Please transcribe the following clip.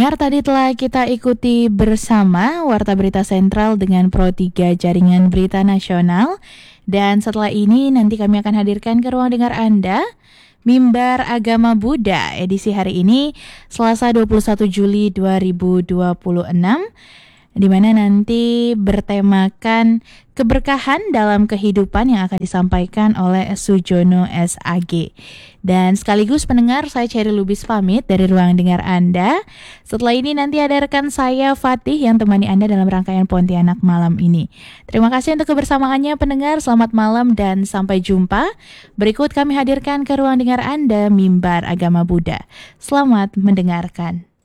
Pendengar, tadi telah kita ikuti bersama Warta Berita Sentral dengan Pro 3 Jaringan Berita Nasional. Dan setelah ini nanti kami akan hadirkan ke ruang dengar Anda Mimbar Agama Buddha edisi hari ini Selasa 21 Juli 2026, di mana nanti bertemakan keberkahan dalam kehidupan yang akan disampaikan oleh Sujono SAG. Dan sekaligus pendengar, saya Cherry Lubis pamit dari ruang dengar Anda. Setelah ini nanti ada rekan saya Fatih yang temani Anda dalam rangkaian Pontianak malam ini. Terima kasih untuk kebersamaannya pendengar, selamat malam dan sampai jumpa. Berikut kami hadirkan ke ruang dengar Anda Mimbar Agama Buddha. Selamat mendengarkan.